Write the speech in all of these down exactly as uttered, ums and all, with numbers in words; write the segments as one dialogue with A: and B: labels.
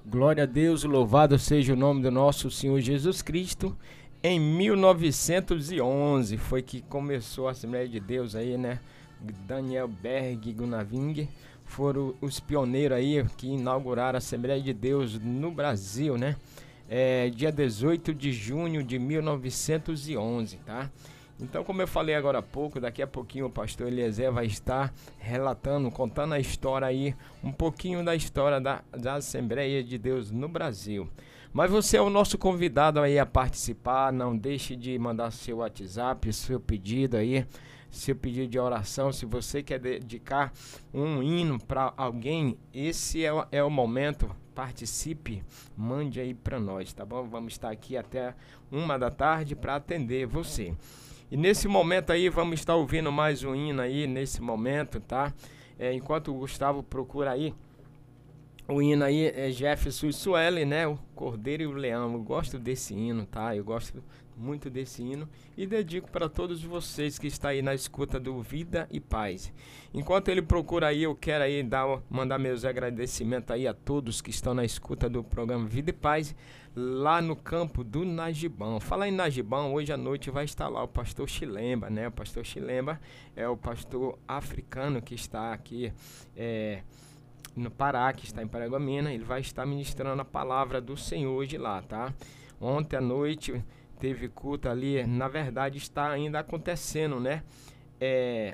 A: Glória a Deus, louvado seja o nome do nosso Senhor Jesus Cristo. Em mil novecentos e onze foi que começou a Assembleia de Deus aí, né? Daniel Berg e Gunaving foram os pioneiros aí que inauguraram a Assembleia de Deus no Brasil, né? É, dia dezoito de junho de mil novecentos e onze, tá? Então, como eu falei agora há pouco, daqui a pouquinho o pastor Eliezer vai estar relatando, contando a história aí, um pouquinho da história da, da Assembleia de Deus no Brasil. Mas você é o nosso convidado aí a participar, não deixe de mandar seu WhatsApp, seu pedido aí, seu pedido de oração. Se você quer dedicar um hino para alguém, esse é o, é o momento. Participe, mande aí para nós, tá bom? Vamos estar aqui até uma da tarde para atender você. E nesse momento aí, vamos estar ouvindo mais um hino aí, nesse momento, tá? É, enquanto o Gustavo procura aí, o hino aí é Jefferson e Sueli, né? O Cordeiro e o Leão. Eu gosto desse hino, tá? Eu gosto muito desse hino e dedico para todos vocês que estão aí na escuta do Vida e Paz. Enquanto ele procura aí, eu quero aí dar, mandar meus agradecimentos aí a todos que estão na escuta do programa Vida e Paz, lá no campo do Najibão. Falar em Najibão, hoje à noite vai estar lá o pastor Chilemba, né? O pastor Chilemba é o pastor africano que está aqui é, no Pará, que está em Paraguamina. Ele vai estar ministrando a palavra do Senhor hoje lá, tá? Ontem à noite teve culto ali, na verdade está ainda acontecendo, né? É,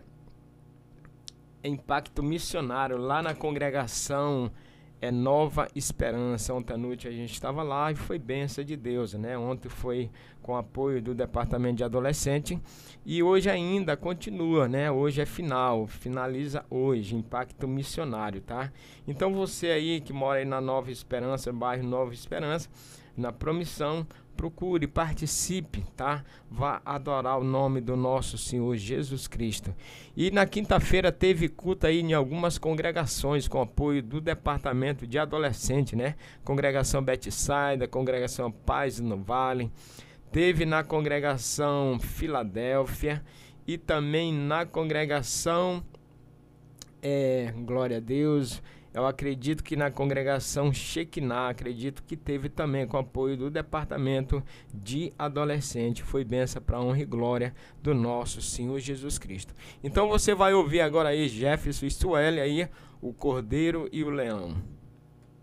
A: impacto missionário lá na congregação é Nova Esperança. Ontem à noite a gente estava lá e foi bênção de Deus, né? Ontem foi com apoio do departamento de adolescente e hoje ainda continua, né? Hoje é final, finaliza hoje, impacto missionário, tá? Então você aí que mora aí na Nova Esperança, bairro Nova Esperança, na Promissão, procure, participe, tá? Vá adorar o nome do nosso Senhor Jesus Cristo. E na quinta-feira teve culto aí em algumas congregações com apoio do departamento de adolescente, né? Congregação Betsaida, Congregação Paz no Vale, teve na congregação Filadélfia e também na congregação é, Glória a Deus. Eu acredito que na congregação Shekinah, acredito que teve também com apoio do departamento de adolescente. Foi bênção para a honra e glória do nosso Senhor Jesus Cristo. Então você vai ouvir agora aí Jefferson e Sueli aí, o Cordeiro e o Leão.